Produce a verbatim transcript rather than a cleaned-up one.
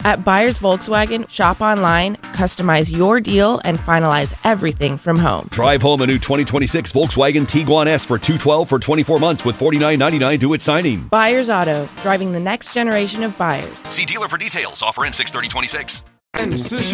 At Buyers Volkswagen, shop online, customize your deal, and finalize everything from home. Drive home a new twenty twenty-six Volkswagen Tiguan S for two hundred twelve dollars for twenty-four months with forty-nine ninety-nine due at signing. Buyers Auto, driving the next generation of buyers. See dealer for details. Offer in six thirty twenty-six. And ce